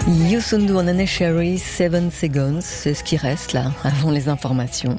Youssou N'Dour and Sherry, 7 Seconds, c'est ce qui reste là, avant les informations.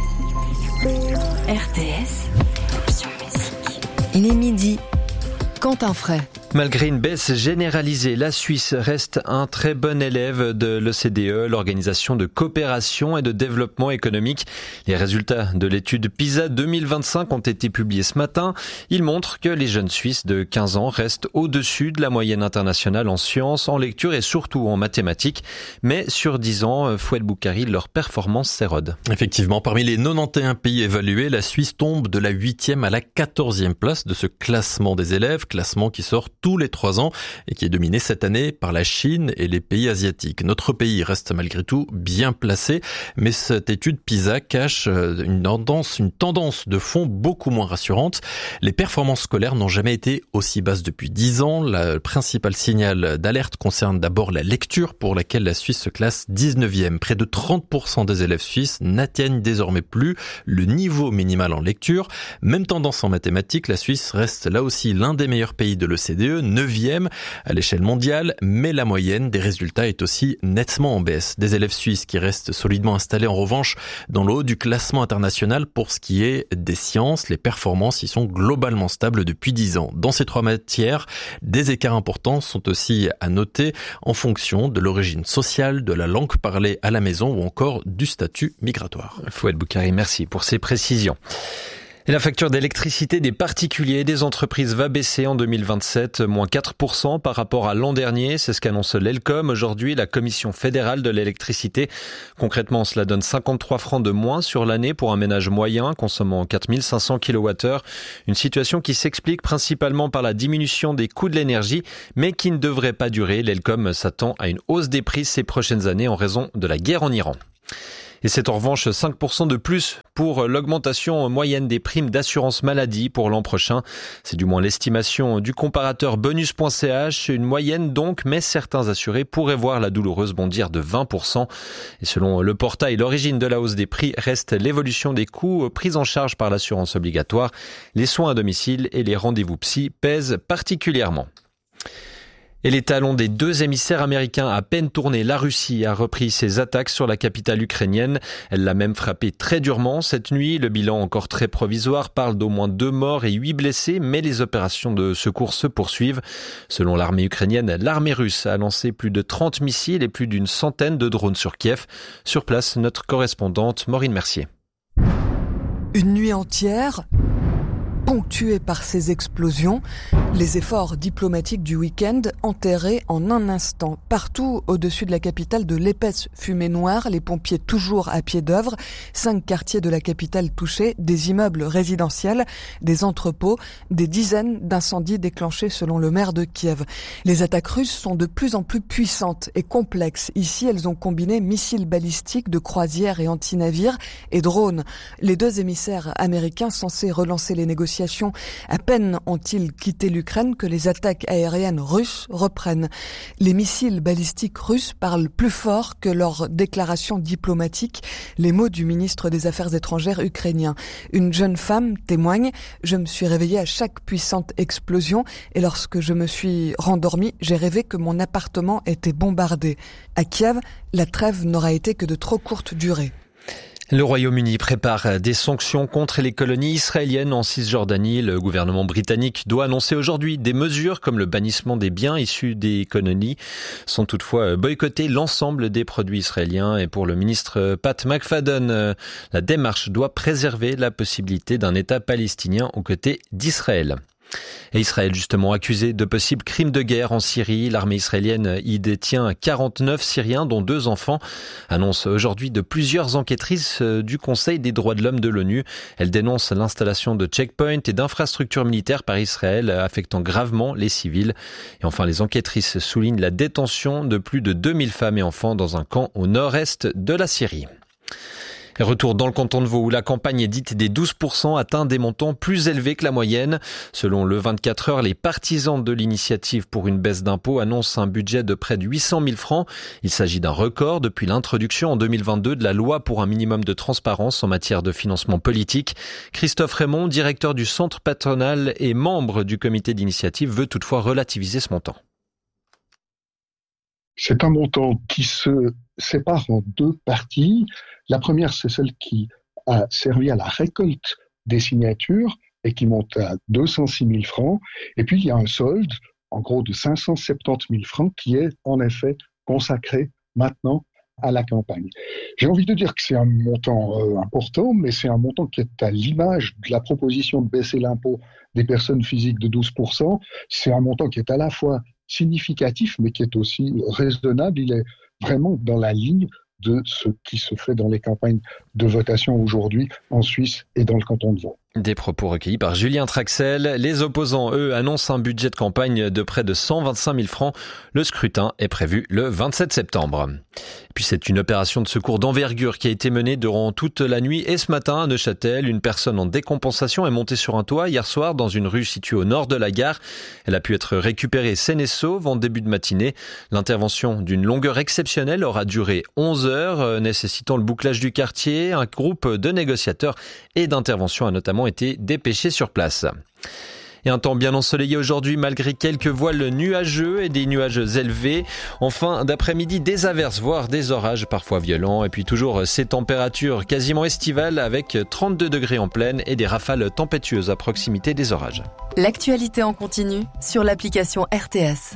RTS, Option Musique. Il est midi. Quentin Fray. Malgré une baisse généralisée, la Suisse reste un très bon élève de l'OCDE, l'Organisation de coopération et de développement économique. Les résultats de l'étude PISA 2025 ont été publiés ce matin. Ils montrent que les jeunes Suisses de 15 ans restent au-dessus de la moyenne internationale en sciences, en lecture et surtout en mathématiques. Mais sur 10 ans, Fouad Boukari, leur performance s'érode. Effectivement, parmi les 91 pays évalués, la Suisse tombe de la 8e à la 14e place de ce classement des élèves, classement qui sort tous les 3 ans et qui est dominé cette année par la Chine et les pays asiatiques. Notre pays reste malgré tout bien placé, mais cette étude PISA cache une tendance de fond beaucoup moins rassurante. Les performances scolaires n'ont jamais été aussi basses depuis 10 ans. Le principal signal d'alerte concerne d'abord la lecture, pour laquelle la Suisse se classe 19e. Près de 30% des élèves suisses n'atteignent désormais plus le niveau minimal en lecture. Même tendance en mathématiques, la Suisse reste là aussi l'un des meilleurs pays de l'OCDE, 9e à l'échelle mondiale, mais la moyenne des résultats est aussi nettement en baisse. Des élèves suisses qui restent solidement installés en revanche dans le haut du classement international pour ce qui est des sciences. Les performances y sont globalement stables depuis 10 ans. Dans ces 3 matières, des écarts importants sont aussi à noter en fonction de l'origine sociale, de la langue parlée à la maison ou encore du statut migratoire. Fouad Boukari, merci pour ces précisions. Et la facture d'électricité des particuliers et des entreprises va baisser en 2027, moins 4% par rapport à l'an dernier. C'est ce qu'annonce l'ELCOM aujourd'hui, la Commission fédérale de l'électricité. Concrètement, cela donne 53 francs de moins sur l'année pour un ménage moyen consommant 4500 kWh. Une situation qui s'explique principalement par la diminution des coûts de l'énergie, mais qui ne devrait pas durer. L'ELCOM s'attend à une hausse des prix ces prochaines années en raison de la guerre en Iran. Et c'est en revanche 5% de plus pour l'augmentation moyenne des primes d'assurance maladie pour l'an prochain. C'est du moins l'estimation du comparateur bonus.ch, une moyenne donc, mais certains assurés pourraient voir la douloureuse bondir de 20%. Et selon le portail, l'origine de la hausse des prix reste l'évolution des coûts pris en charge par l'assurance obligatoire. Les soins à domicile et les rendez-vous psy pèsent particulièrement. Et les talons des 2 émissaires américains à peine tournés, la Russie a repris ses attaques sur la capitale ukrainienne. Elle l'a même frappé très durement cette nuit. Le bilan encore très provisoire parle d'au moins 2 morts et 8 blessés, mais les opérations de secours se poursuivent. Selon l'armée ukrainienne, l'armée russe a lancé plus de 30 missiles et plus d'une centaine de drones sur Kiev. Sur place, notre correspondante Maureen Mercier. Une nuit entière ponctuée par ces explosions, les efforts diplomatiques du week-end enterrés en un instant. Partout au-dessus de la capitale, de l'épaisse fumée noire, les pompiers toujours à pied d'œuvre, 5 quartiers de la capitale touchés, des immeubles résidentiels, des entrepôts, des dizaines d'incendies déclenchés selon le maire de Kiev. Les attaques russes sont de plus en plus puissantes et complexes. Ici, elles ont combiné missiles balistiques de croisière et anti-navires et drones. Les 2 émissaires américains censés relancer les négociations à peine ont-ils quitté l'Ukraine que les attaques aériennes russes reprennent. Les missiles balistiques russes parlent plus fort que leurs déclarations diplomatiques, les mots du ministre des Affaires étrangères ukrainien. Une jeune femme témoigne « Je me suis réveillée à chaque puissante explosion et lorsque je me suis rendormie, j'ai rêvé que mon appartement était bombardé. » À Kiev, la trêve n'aura été que de trop courte durée. Le Royaume-Uni prépare des sanctions contre les colonies israéliennes en Cisjordanie. Le gouvernement britannique doit annoncer aujourd'hui des mesures comme le bannissement des biens issus des colonies, sans toutefois boycotter l'ensemble des produits israéliens. Et pour le ministre Pat McFadden, la démarche doit préserver la possibilité d'un État palestinien aux côtés d'Israël. Et Israël justement accusé de possibles crimes de guerre en Syrie. L'armée israélienne y détient 49 Syriens dont 2 enfants. Annonce aujourd'hui de plusieurs enquêtrices du Conseil des droits de l'homme de l'ONU. Elle dénonce l'installation de checkpoints et d'infrastructures militaires par Israël affectant gravement les civils. Et enfin, les enquêtrices soulignent la détention de plus de 2000 femmes et enfants dans un camp au nord-est de la Syrie. Retour dans le canton de Vaud où la campagne dite des 12% atteint des montants plus élevés que la moyenne. Selon le 24 heures, les partisans de l'initiative pour une baisse d'impôts annoncent un budget de près de 800 000 francs. Il s'agit d'un record depuis l'introduction en 2022 de la loi pour un minimum de transparence en matière de financement politique. Christophe Raymond, directeur du centre patronal et membre du comité d'initiative, veut toutefois relativiser ce montant. C'est un montant qui se sépare en deux parties. La première, c'est celle qui a servi à la récolte des signatures et qui monte à 206 000 francs. Et puis, il y a un solde, en gros, de 570 000 francs qui est en effet consacré maintenant à la campagne. J'ai envie de dire que c'est un montant important, mais c'est un montant qui est à l'image de la proposition de baisser l'impôt des personnes physiques de 12%. C'est un montant qui est à la fois significatif, mais qui est aussi raisonnable. Il est vraiment dans la ligne de ce qui se fait dans les campagnes de votation aujourd'hui en Suisse et dans le canton de Vaud. Des propos recueillis par Julien Traxel. Les opposants, eux, annoncent un budget de campagne de près de 125 000 francs. Le scrutin est prévu le 27 septembre. Et puis c'est une opération de secours d'envergure qui a été menée durant toute la nuit et ce matin à Neuchâtel. Une personne en décompensation est montée sur un toit hier soir dans une rue située au nord de la gare. Elle a pu être récupérée saine et sauve en début de matinée. L'intervention d'une longueur exceptionnelle aura duré 11 heures, nécessitant le bouclage du quartier. Un groupe de négociateurs et d'intervention a notamment été dépêché sur place. Et un temps bien ensoleillé aujourd'hui malgré quelques voiles nuageux et des nuages élevés. En fin d'après-midi, des averses, voire des orages parfois violents. Et puis toujours ces températures quasiment estivales avec 32 degrés en pleine et des rafales tempétueuses à proximité des orages. L'actualité en continu sur l'application RTS.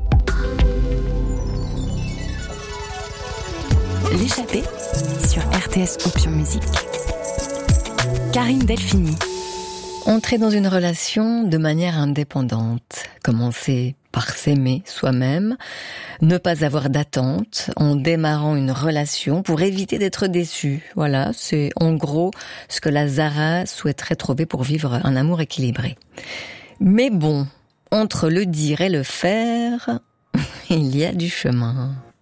L'échappée sur RTS Option Musique. Karine Delphini. Entrer dans une relation de manière indépendante, commencer par s'aimer soi-même, ne pas avoir d'attente en démarrant une relation pour éviter d'être déçu. Voilà, c'est en gros ce que la Zara souhaiterait trouver pour vivre un amour équilibré. Mais bon, entre le dire et le faire, il y a du chemin.